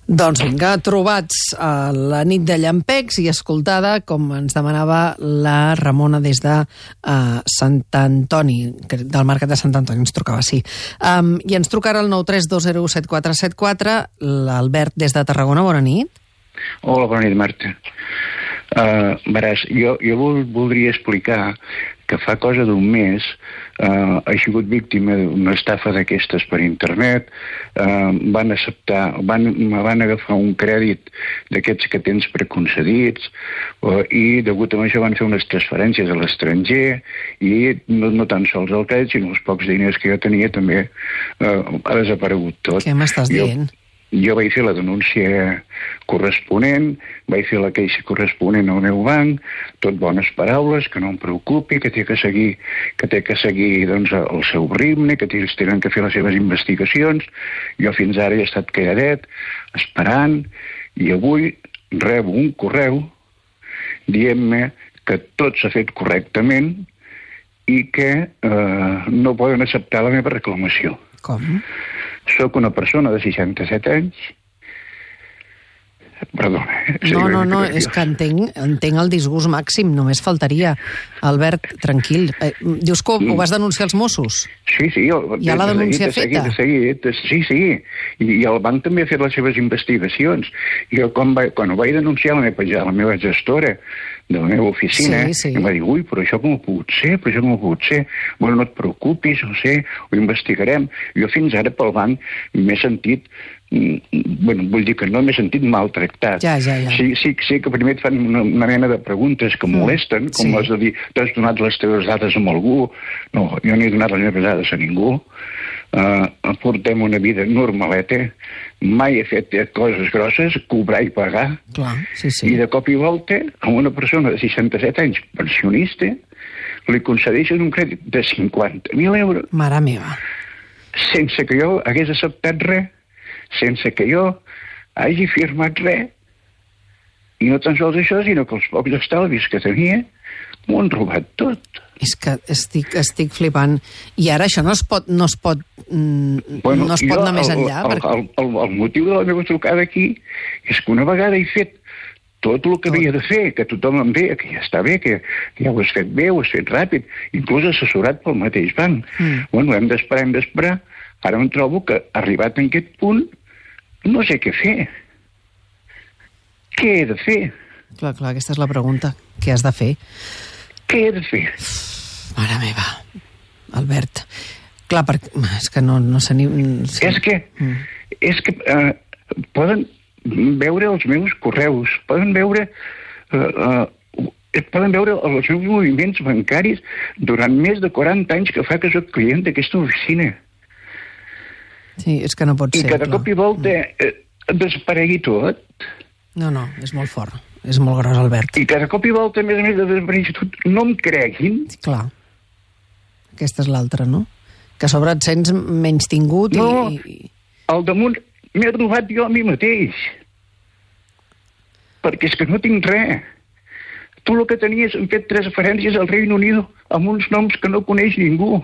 Doncs vinga, trobats a la nit de llampecs i escoltada, com ens demanava la Ramona des de Sant Antoni, del Mercat de Sant Antoni, ens trucava, sí. I ens truca ara el 932017474, l'Albert des de Tarragona, bona nit. Hola, bona nit, Marta. Veràs, jo voldria explicar que fa cosa d'un mes he sigut víctima d'una estafa d'aquestes per internet. Me van agafar un crèdit d'aquests que tens preconcedits i degut a això van fer unes transferències a l'estranger i no tan sols el crèdit, sinó els pocs diners que jo tenia també ha desaparegut tot. Què m'estàs dient? Jo vaig fer la denúncia corresponent, vaig fer la queixa corresponent al meu banc, tot bones paraules, que no em preocupi, que té que seguir doncs, el seu ritme, que tenen que fer les seves investigacions. Jo fins ara he estat calladet, esperant, i avui rebo un correu dient-me que tot s'ha fet correctament i que no poden acceptar la meva reclamació. Com? Soc una persona de 67 anys. Perdona. No, és que entenc el disgust màxim, només faltaria. Albert, tranquil. Dius que ho vas denunciar als Mossos? Sí. Hi ha la denúncia feta? Sí. I el banc també ha fet les seves investigacions. Jo, quan ho vaig denunciar, la meva gestora de la meva oficina, em va dir, ui, però això com ho ha pogut ser? Bueno, no et preocupis, no sé, ho investigarem. Jo fins ara pel banc m'he sentit, vull dir que no m'he sentit maltractat. Ja. Sí que primer et fan una mena de preguntes que molesten, com les de dir, t'has donat les teves dades a algú? No, jo no he donat les meves dades a ningú. Portem una vida normaleta, mai he fet coses grosses, cobrar i pagar. Clar, sí. I de cop i volta, a una persona de 67 anys pensionista, li concedeixen un crèdit de 50.000 euros. Mare meva. Sense que jo hagués acceptat res, sense que jo hagi firmat res. I no tan sols això, sinó que els pocs estalvis que tenia m'ho han robat tot. És que estic flipant. I ara això no es pot anar més enllà? El motiu de la meva trucada aquí és que una vegada he fet tot el que havia de fer, que tothom em veia, que ja està bé, que ja ho has fet bé, ho has fet ràpid, inclús assessorat pel mateix banc. Bueno, hem d'esperar. Ara em trobo que, arribat en aquest punt, no sé què fer. Què he de fer? Clar, aquesta és la pregunta. Què has de fer? Què he de fer? Mare meva, Albert. Clar, és que no sé ni... Sí. És que poden veure els meus correus, poden veure els meus moviments bancaris durant més de 40 anys que fa que soc client d'aquesta oficina. Sí, és que no pot ser. I que de cop i volta desaparegui tot. No, és molt fort. És molt gros, Albert. I que de cop i volta, a més de desaparèixer tot, no em creguin. Clar. Aquesta és l'altra, no? Que a sobre et sents menys tingut i... No, al damunt m'he robat jo a mi mateix. Perquè és que no tinc res. Tu el que tenies, hem fet 3 referències al Regne Unido amb uns noms que no coneix ningú.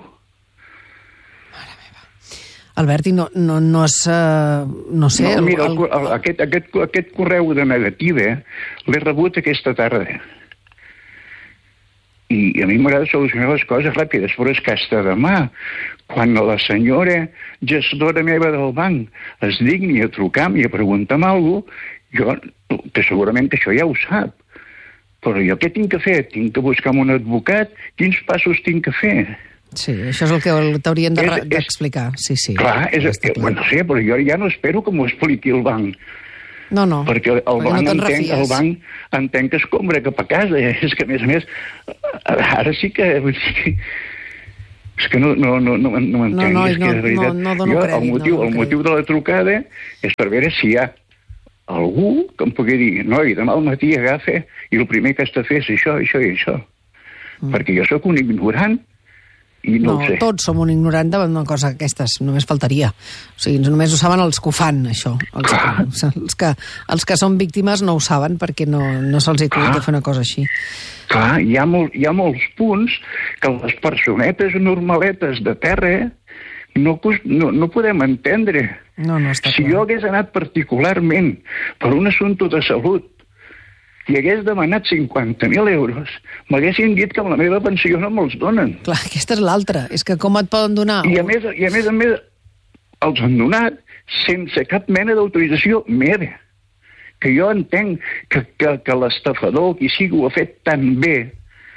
Albert, i no sé... No, mira, aquest correu de negativa l'he rebut aquesta tarda. I a mi m'agrada solucionar les coses ràpides, però és que hasta demà, quan la senyora gestora meva del banc es digni a trucar-me i a preguntar-me alguna cosa, jo, que segurament que això ja ho sap, però jo què tinc que fer? Tinc que buscar un advocat? Quins passos tinc que fer? Sí, això és el que t'haurien d'explicar. Sí. Clar, no sé, però jo ja no espero que m'ho expliqui el banc. No. Perquè el banc entén que es compra cap a casa. És que, a més, ara sí que... És que no m'entenc. No dono crèdit. El motiu de la trucada és per veure si hi ha algú que em pugui dir, noi, demà al matí agafa i el primer que has de fer és això i això. Perquè jo sóc un ignorant i no ho sé. Tots som un ignorant davant d'una cosa d'aquestes, només faltaria. O sigui, només ho saben els que ho fan, això. Els que són víctimes no ho saben perquè no se'ls acut de fer una cosa així. Clar, hi ha molts punts que les personetes normaletes de terra no podem entendre. No està si clar. jo hagués anat particularment per un assumpte de salut i hagués demanat 50.000 euros, m'haguessin dit que amb la meva pensió no me'ls donen. Clar, aquesta és l'altra. És que com et poden donar? I a més els han donat sense cap mena d'autorització meva. Que jo entenc que l'estafador, qui sigui, ho ha fet tan bé,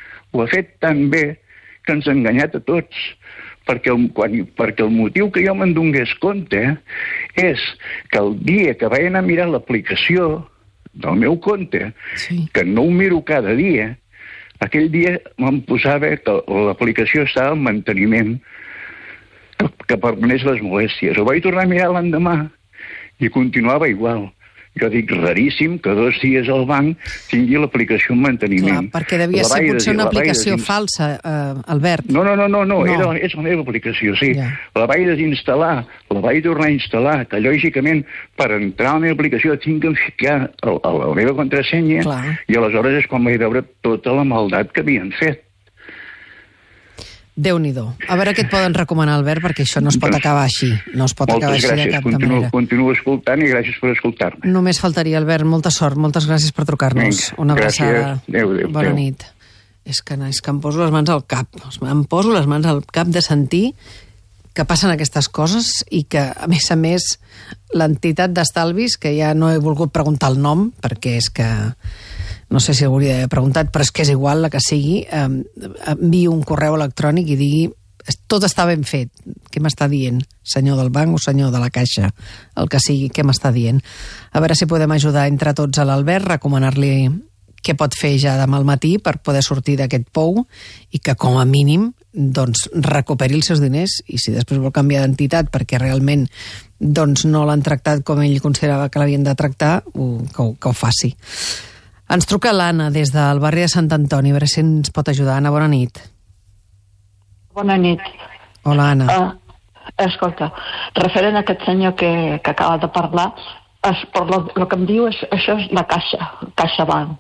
que ens ha enganyat a tots. Perquè el motiu que jo me'n donés compte és que el dia que vaig anar a mirar l'aplicació del meu compte, Sí. que no ho miro cada dia, aquell dia me'n posava que l'aplicació estava en manteniment, que permaneix les molèsties. Ho vaig tornar a mirar l'endemà i continuava igual. Jo dic, raríssim que 2 dies al banc tingui l'aplicació en manteniment. Clar, perquè devia ser potser una aplicació falsa, Albert. No, és la meva aplicació, sí. Ja. La vaig desinstal·lar, la vaig tornar a instal·lar, que lògicament per entrar a la meva aplicació tinc que ficar la meva contrasenya. Clar. I aleshores és quan vaig veure tota la maldat que havien fet. Déu-n'hi-do. A veure què et poden recomanar, Albert, perquè això no es pot acabar així. No es pot acabar així de cap manera. Continuo escoltant i gràcies per escoltar-me. Només faltaria, Albert. Molta sort. Moltes gràcies per trucar-nos. Vinga, Una abraçada. Adéu. Bona nit. És que em poso les mans al cap. Em poso les mans al cap de sentir que passen aquestes coses i que, a més, l'entitat d'estalvis, que ja no he volgut preguntar el nom, perquè és que no sé si hauria d'haver preguntat, però és que és igual la que sigui, enviï un correu electrònic i digui tot està ben fet. Què m'està dient? Senyor del banc o senyor de la caixa? El que sigui, què m'està dient? A veure si podem ajudar entre tots a l'Albert, recomanar-li què pot fer ja demà al matí per poder sortir d'aquest pou i que, com a mínim, doncs, recuperi els seus diners, i si després vol canviar d'entitat perquè realment doncs, no l'han tractat com ell considerava que l'havien de tractar, que ho faci. Ens truca l'Anna des del barri de Sant Antoni, a veure si ens pot ajudar. Anna, bona nit. Bona nit. Hola, Anna. Escolta, referent a aquest senyor que acaba de parlar, el que em diu és això és la CaixaBank.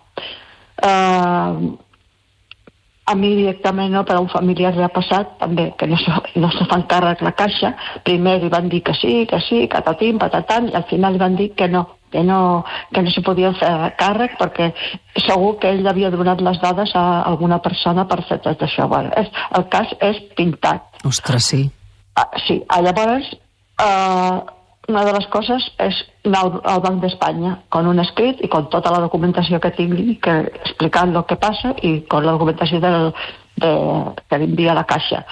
A mi directament, no, per a un familiar li ha passat també que no se fan càrrec la Caixa. Primer li van dir que sí, catatim, patatam, i al final li van dir que no se podien fer càrrec perquè segur que ell havia donat les dades a alguna persona per fer tot això. Bueno, el cas és pintat. Ostres, sí. Sí, llavors una de les coses és anar al Banc d'Espanya con un escrit i con tota la documentació que tingui explicant el que passa i con la documentació que li envia la Caixa.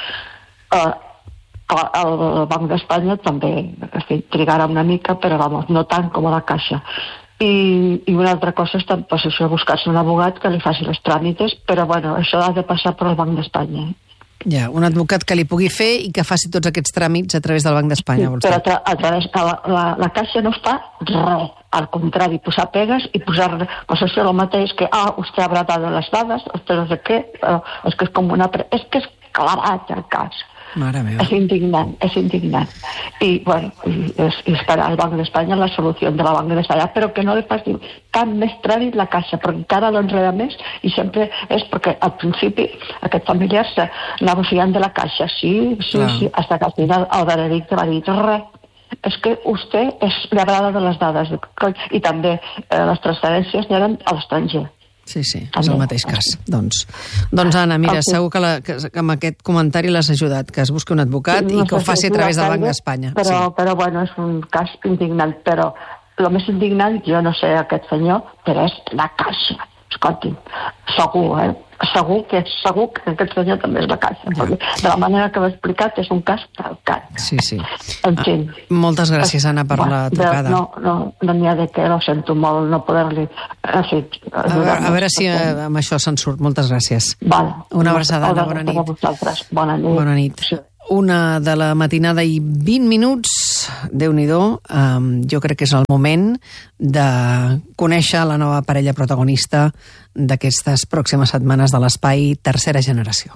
El Banc d'Espanya també trigarà una mica, però vamos, no tant com a la Caixa. I una altra cosa és pues, això, buscar-se un abogat que li faci els tràmits, però bueno, això ha de passar per el Banc d'Espanya. Ja, un advocat que li pugui fer i que faci tots aquests tràmits a través del Banc d'Espanya. Sí, però a través la Caixa no fa res, al contrari, posar pegues i posar pues això el mateix que usted habrá dado las dadas, usted no sé què, és que és com una... És que és clarat el cas. Mare meva. És indignant. I, bueno, és esperar al Banc d'Espanya la solució de la Banc d'Espanya, però que no li faci cap més tràmit la Caixa, perquè encara l'enreda més i sempre és perquè al principi aquest familiar s'anava fiant de la Caixa, sí, hasta que al final el veredicte va dir res. És que vostè li habrà de les dades i també les transferències eren a l'estranger. Sí, és el mateix cas. Doncs Anna, mira, segur que amb aquest comentari l'has ajudat, que es busqui un advocat i que ho faci a través del Banc d'Espanya. Però bueno, és un cas indignant, però el més indignant, jo no sé aquest senyor, però és la Caixa. Escolti, segur que aquest senyor també és la Caixa. Ja. De la manera que m'ha explicat, és un cas calcat. Sí. En fi. Moltes gràcies, Anna, per la trucada. No n'hi ha de què, lo sento molt, no poder-li... A veure si amb això se'n surt. Moltes gràcies. Vale. Una abraçada, Anna, bona nit. Bona nit. 1 de la matinada i 20 minuts, Déu-n'hi-do, jo crec que és el moment de conèixer la nova parella protagonista d'aquestes pròximes setmanes de l'espai Tercera Generació.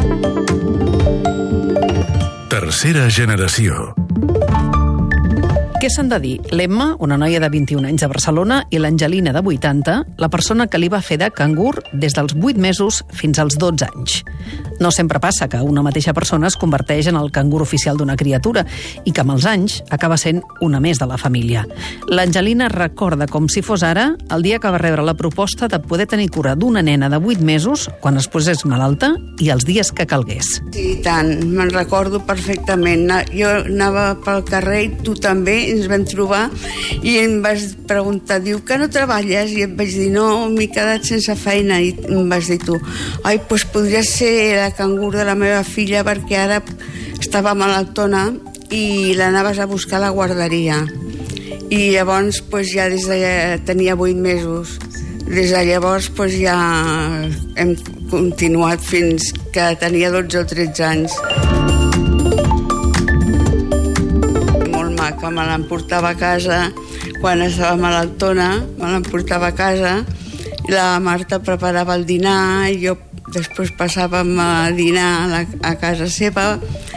Tercera Generació. Què s'han de dir? L'Emma, una noia de 21 anys de Barcelona, i l'Angelina, de 80, la persona que li va fer de cangur des dels 8 mesos fins als 12 anys. No sempre passa que una mateixa persona es converteix en el cangur oficial d'una criatura i que amb els anys acaba sent una més de la família. L'Angelina recorda com si fos ara el dia que va rebre la proposta de poder tenir cura d'una nena de 8 mesos quan es posés malalta i els dies que calgués. Sí, tant, me'n recordo perfectament. Jo anava pel carrer i tu també, ens vam trobar i em vas preguntar, diu que no treballes? I et vaig dir, no, m'he quedat sense feina. I em vas dir tu, ai, doncs podria ser la cangur de la meva filla perquè ara estava malaltona i l'anaves a buscar a la guarderia. I llavors ja des de tenia 8 mesos. Des de llavors ja hem continuat fins que tenia 12 o 13 anys. Que me l'emportava a casa quan estava malaltona, me l'emportava a casa i la Marta preparava el dinar i jo després passàvem a dinar a casa seva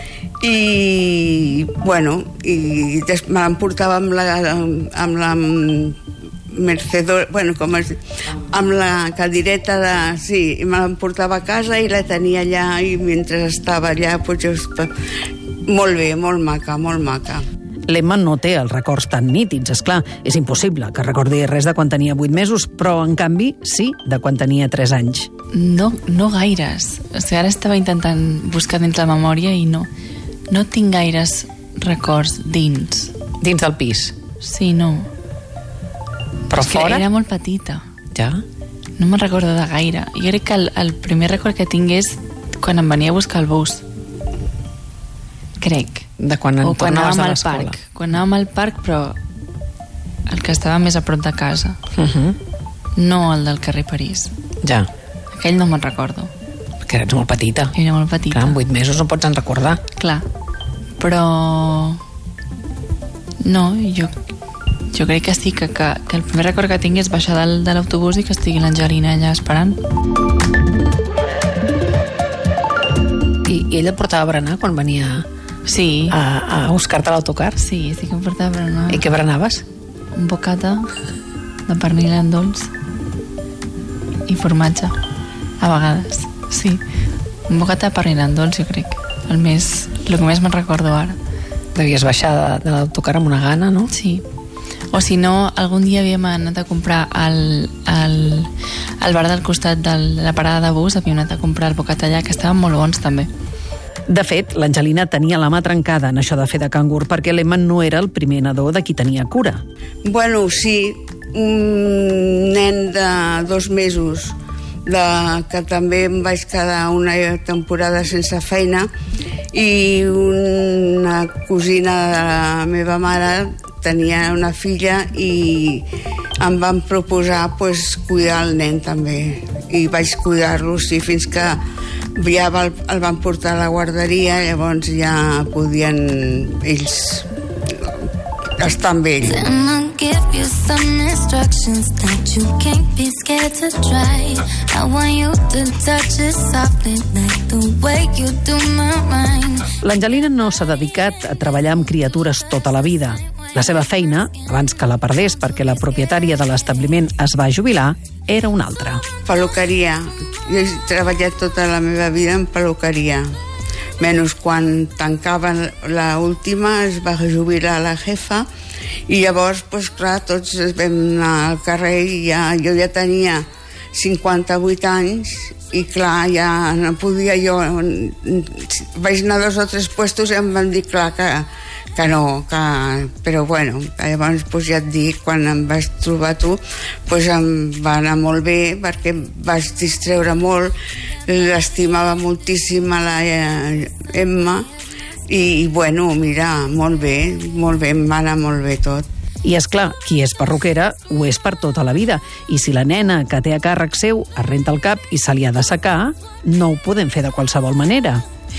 i me l'emportava amb la Mercedor, amb la cadireta i me l'emportava a casa i la tenia allà i mentre estava allà molt bé, molt maca, molt maca. L'Emma no té els records tan nítids, esclar, és impossible que recordi res de quan tenia 8 mesos, però, en canvi, sí, de quan tenia 3 anys. No gaires. O sigui, ara estava intentant buscar dins la memòria i no tinc gaires records dins. Dins del pis? Sí, no. Però fora? Era molt petita. Ja? No me'n recordo de gaire. Jo crec que el primer record que tinc és quan em venia a buscar el bus. Crec. De quan tornaves de l'escola. Quan anàvem al parc, però el que estava més a prop de casa. No el del carrer París. Ja. Aquell no me'n recordo. Perquè eres molt petita. Era molt petita. Clar, amb 8 mesos no pots en recordar. Clar. Però... No, jo crec que sí, que el primer record que tinc és baixar de l'autobús i que estigui l'Angelina allà esperant. I ella et portava a berenar quan venia... Sí. A buscar-te a l'autocar? Sí que em portava a berenar. I què berenaves? Un bocata de pernil en dolç i formatge, a vegades, sí. Un bocata de pernil en dolç, jo crec. El que més me'n recordo ara. Devies baixar de l'autocar amb una gana, no? Sí. O si no, algun dia havíem anat a comprar al bar del costat de la parada de bus, havíem anat a comprar el bocata allà, que estaven molt bons també. De fet, l'Angelina tenia la mà trencada en això de fer de cangur perquè l'Emma no era el primer nadó de qui tenia cura. Sí, un nen de 2 mesos que també em vaig quedar una temporada sense feina i una cosina de la meva mare tenia una filla i em van proposar cuidar el nen també i vaig cuidar-lo fins que ja el van portar a la guarderia, llavors ja podien ells estar amb ell. L'Angelina no s'ha dedicat a treballar amb criatures tota la vida. La seva feina, abans que la perdés perquè la propietària de l'establiment es va jubilar, era una altra. Peluqueria. Jo he treballat tota la meva vida en peluqueria. Menys quan tancava l'última es va jubilar la jefa i llavors, clar, tots vam anar al carrer i jo ja tenia 58 anys i clar, ja no podia jo... Vaig anar a 2 o 3 puestos i em van dir, clar, que no, però llavors ja et dic, quan em vas trobar tu em va anar molt bé perquè vas distreure molt, l'estimava moltíssim a la Emma i mira, molt bé, em va anar molt bé tot. I és clar, qui és perruquera ho és per tota la vida. I si la nena que té a càrrec seu es renta el cap i se li ha de secar, no ho podem fer de qualsevol manera.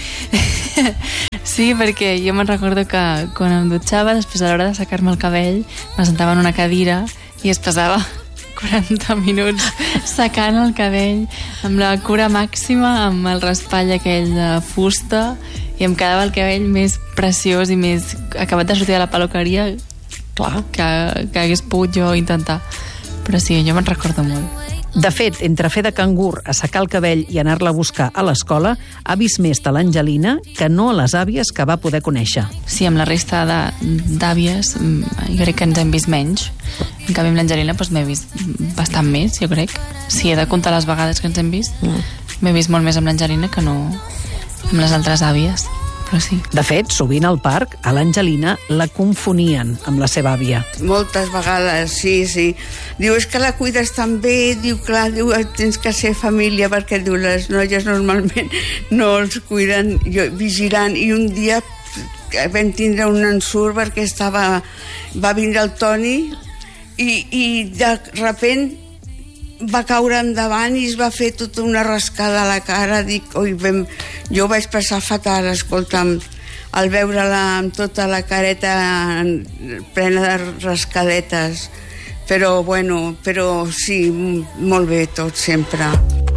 Sí, perquè jo me'n recordo que quan em dutxava, després a l'hora de secar-me el cabell, m'assentava en una cadira i es passava 40 minuts secant el cabell amb la cura màxima, amb el raspall aquell de fusta, i em quedava el cabell més preciós i més acabat de sortir de la peluqueria Clar. que hagués pogut jo intentar. Però sí, jo me'n recordo molt. De fet, entre fer de cangur, assecar el cabell i anar-la a buscar a l'escola, ha vist més de l'Angelina que no a les àvies que va poder conèixer. Sí, amb la resta d'àvies jo crec que ens hem vist menys. En canvi, amb l'Angelina m'he vist bastant més, jo crec. Si he de comptar les vegades que ens hem vist, m'he vist molt més amb l'Angelina que no amb les altres àvies. Però sí. De fet, sovint al parc, a l'Angelina la confonien amb la seva àvia. Moltes vegades, sí. Diu, és que la cuides tan bé, diu, clar, diu, tens que ser família, perquè diu, les noies normalment no els cuiden vigilant, i un dia vam tindre un ensurt perquè va vindre el Toni i de repent va caure endavant i es va fer tota una rascada a la cara. Jo vaig passar fatal, escolta'm, al veure-la amb tota la careta plena de rascadetes. Però sí, molt bé tot sempre.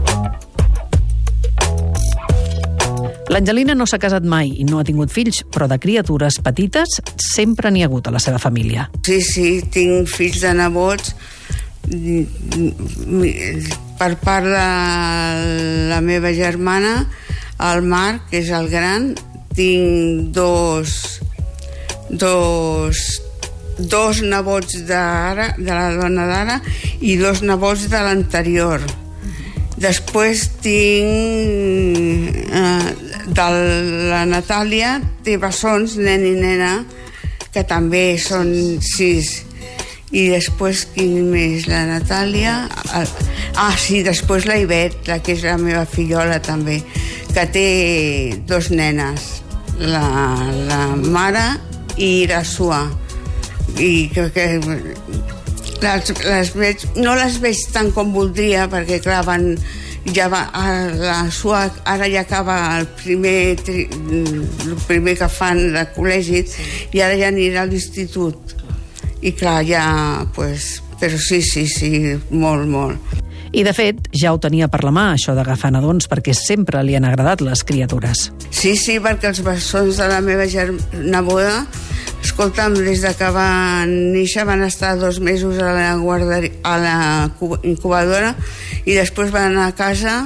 L'Angelina no s'ha casat mai i no ha tingut fills, però de criatures petites sempre n'hi ha hagut a la seva família. Sí, tinc fills de nebots. Per part de la meva germana, el Marc, que és el gran, tinc dos nebots de la dona d'ara i dos nebots de l'anterior. Després tinc de la Natàlia, té bessons, nen i nena, que també són 6. I després, quin més? La Natàlia... sí, després la Ivet, la que és la meva fillola també, que té 2 nenes, la Mare i la Sua. I que les veig, no les veig tant com voldria, perquè clar, la Sua ara ja acaba el primer que fan de col·legi i ara ja anirà a l'institut. I clar, però sí, molt. I de fet, ja ho tenia per la mà, això d'agafar nadons, perquè sempre li han agradat les criatures. Sí, perquè els bessons de la meva neboda, escolta'm, des que van néixer van estar 2 mesos a la incubadora i després van anar a casa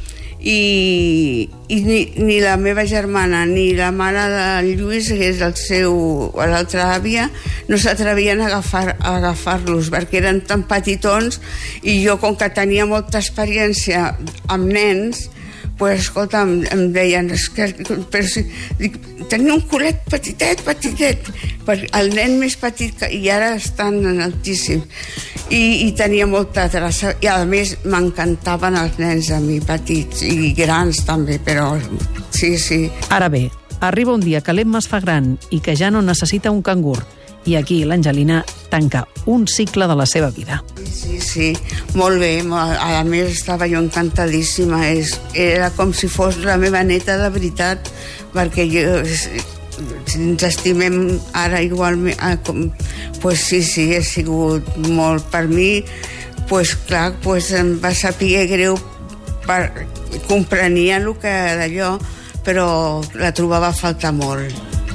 i ni la meva germana ni la mare del Lluís, que és l'altra àvia, no s'atrevien a agafar-los perquè eren tan petitons, i jo, com que tenia molta experiència amb nens, pues, escolta'm, em deien, però si, tenia un culet petitet, perquè el nen més petit, i ara estan altíssims, i tenia molta traça, i a més m'encantaven els nens a mi, petits i grans també, però sí. Ara bé, arriba un dia que l'Emma es fa gran i que ja no necessita un cangur, i aquí l'Angelina tanca un cicle de la seva vida. Sí, molt bé. A més, estava jo encantadíssima. Era com si fos la meva neta de veritat, perquè ens estimem ara igualment. Pues sí, he sigut molt per mi. Pues clar, em va saber greu, comprenia el que d'allò, però la trobava a faltar molt.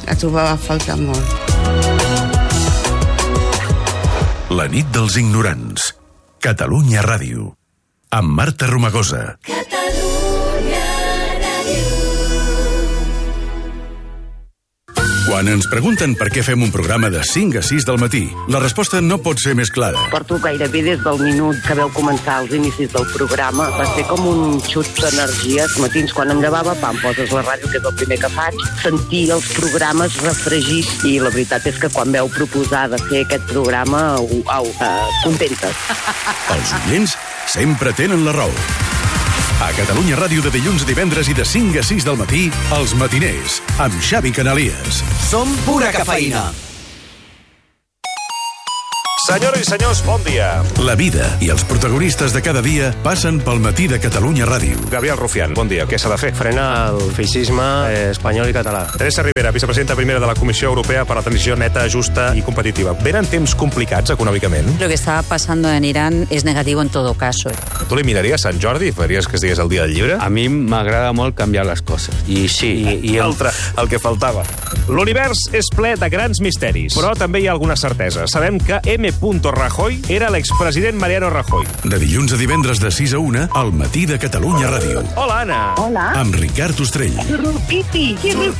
La nit dels ignorants. Catalunya Ràdio. Amb Marta Romagosa. Catalunya Ràdio. Quan ens pregunten per què fem un programa de 5 a 6 del matí, la resposta no pot ser més clara. Porto gairebé des del minut que veu començar els inicis del programa. Va ser com un xut d'energia. Els matins, quan em llevava, poses la ràdio, que és el primer que faig, sentir els programes refregits, i la veritat és que quan veu proposar de fer aquest programa, contentes. Els oients sempre tenen la raó. A Catalunya Ràdio, de dilluns a divendres i de 5 a 6 del matí, Els Matiners, amb Xavi Canalies. Som pura cafeïna. Senyores i senyors, bon dia. La vida i els protagonistes de cada dia passen pel Matí de Catalunya Ràdio. Gabriel Rufián, bon dia. Què s'ha de fer? Frenar el feixisme espanyol i català. Teresa Rivera, vicepresidenta primera de la Comissió Europea per a la Transició Neta, Justa y Competitiva. ¿Venen temps complicats econòmicament? Lo que está pasando en Irán es negativo en todo caso. Tu li miraries Sant Jordi i faries que es digués el dia del llibre? A mi m'agrada molt canviar les coses. I sí. Altre, el que faltava. L'univers és ple de grans misteris, però també hi ha alguna certesa. Sabem que M. Rajoy era l'expresident Mariano Rajoy. De dilluns a divendres de 6 a 1, al Matí de Catalunya Ràdio. Hola, Anna. Hola. Amb Ricard Ostrell. Chirripipi.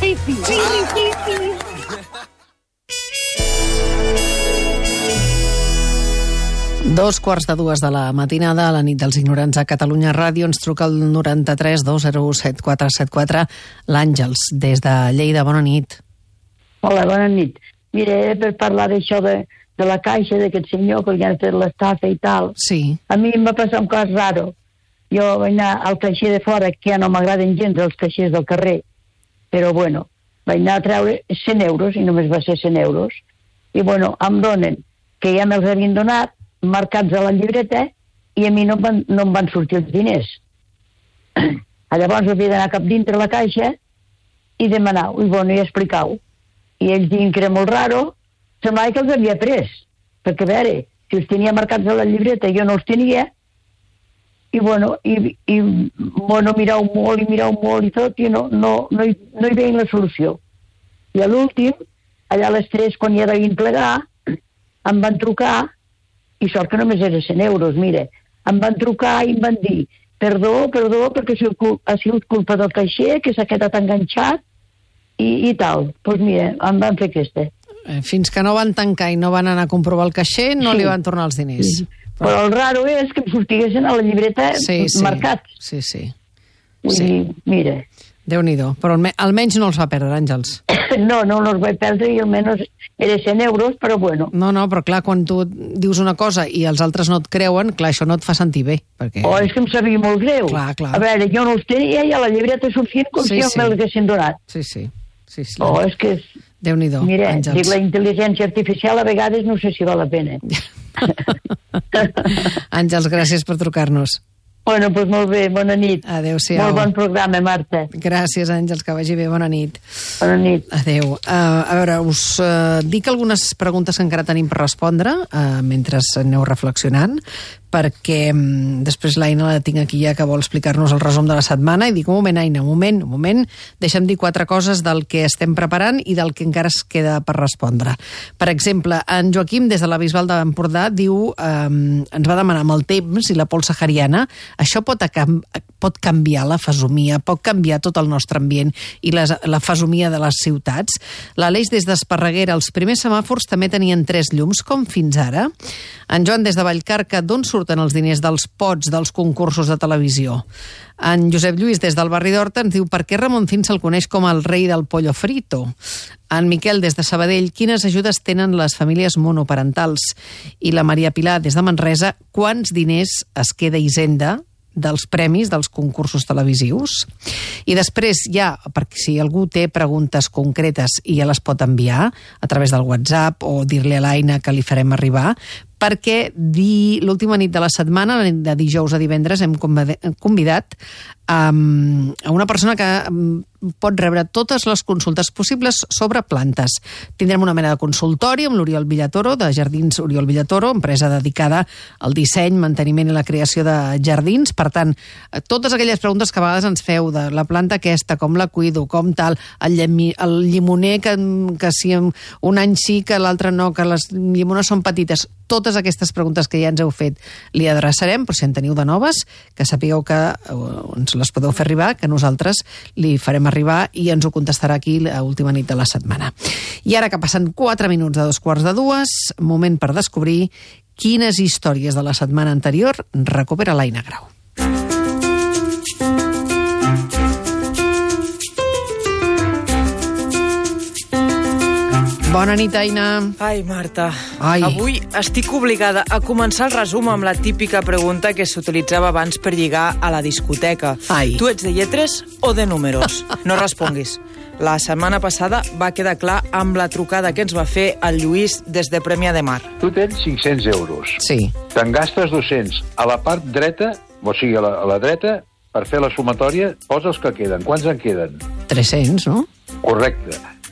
2:45 de la matinada, a la nit dels ignorants a Catalunya Ràdio. Ens truca el 93 201 7474 l'Àngels, des de Lleida. Bona nit. Hola, bona nit. Mira, per parlar d'això de la caixa d'aquest senyor que li han fet l'estafa i tal. Sí. A mi em va passar un cas raro. Jo vaig anar al caixer de fora, que ja no m'agraden gens els caixers del carrer, però bueno, vaig anar a treure 100 euros, i només va ser 100 euros, i bueno, em donen que ja me'ls havien donat, marcats a la llibreta, i a mi no em van sortir els diners. Llavors havia d'anar cap dintre la caixa i demanar, i bueno, i explicar-ho. I ells diuen que era molt raro, semblava que els havia pres, perquè a veure, si els tenia marcats a la llibreta jo no els tenia, i bueno, mirau molt i tot, i no hi veien la solució. I a l'últim, allà a les 3, quan ja devien plegar, em van trucar, i sort que només era 100 euros, mira, em van trucar i em van dir, perdó, perquè ha sigut culpa del caixer, que s'ha quedat enganxat, i tal. Doncs mira, em van fer aquesta. Fins que no van tancar i no van anar a comprovar el caixer, no li van tornar els diners. Sí. Però el raro és que em sortiguessin a la llibreta marcats. Sí. Vull dir, mira. Déu-n'hi-do. Però almenys no els va perdre, Àngels. No els vaig perdre i almenys era 100 euros, però bueno. No, però clar, quan tu dius una cosa i els altres no et creuen, clar, això no et fa sentir bé. Perquè... Oh, és que em sabia molt greu. Clar. A veure, jo no els tenia i a la llibreta sortien com si me'ls haguessin donat. Sí. Oh, és que... Déu-n'hi-do, mira, Àngels. dic, la intel·ligència artificial a vegades no sé si val la pena. Àngels, gràcies per trucar-nos. Bueno, doncs molt bé, bona nit. Adéu-siau. Molt bon programa, Marta. Gràcies, Àngels, que vagi bé, bona nit. Bona nit. Adéu. A veure, us dic algunes preguntes que encara tenim per respondre mentre aneu reflexionant, perquè després l'Aina la tinc aquí ja que vol explicar-nos el resum de la setmana i dic, un moment, Aina, un moment, deixa'm dir 4 coses del que estem preparant i del que encara es queda per respondre. Per exemple, en Joaquim, des de la Bisbal d'Empordà, diu, ens va demanar amb el temps i la pols sahariana, això pot canviar la fesomia, pot canviar tot el nostre ambient i la fesomia de les ciutats. L'Aleix, des d'Esparreguera, els primers semàfors també tenien 3 llums, com fins ara. En Joan, des de Vallcarca, d'on surten els diners dels pots dels concursos de televisió? En Josep Lluís, des del barri d'Horta, ens diu per què Ramoncín se'l coneix com el rei del pollo frito. En Miquel, des de Sabadell, quines ajudes tenen les famílies monoparentals? I la Maria Pilar, des de Manresa, quants diners es queda Hisenda dels premis dels concursos televisius? I després ja, perquè si algú té preguntes concretes i ja les pot enviar a través del WhatsApp o dir-li a l'Aina que li farem arribar, perquè l'última nit de la setmana, la nit de dijous a divendres, hem convidat a una persona que pot rebre totes les consultes possibles sobre plantes. Tindrem una mena de consultori amb l'Oriol Villatoro, de Jardins Oriol Villatoro, empresa dedicada al disseny, manteniment i la creació de jardins. Per tant, totes aquelles preguntes que a vegades ens feu de la planta aquesta, com la cuido, com tal, el llimoner, que si un any sí, que l'altre no, que les llimones són petites, totes aquestes preguntes que ja ens heu fet li adreçarem, però si en teniu de noves, que sapigueu que ens les podeu fer arribar, que nosaltres li farem arribar i ens ho contestarà aquí a última nit de la setmana. I ara que passen 4 minuts de 2:45, moment per descobrir quines històries de la setmana anterior recupera l'Aina Grau. Bona nit, Aina. Ai, Marta. Avui estic obligada a començar el resum amb la típica pregunta que s'utilitzava abans per lligar a la discoteca. Tu ets de lletres o de números? No responguis. La setmana passada va quedar clar amb la trucada que ens va fer el Lluís des de Premià de Mar. Tu tens 500 euros. Sí. Te'n gastes 200. A la part dreta, o sigui, a la dreta, per fer la sumatòria, posa els que queden. Quants en queden? 300, no? Correcte.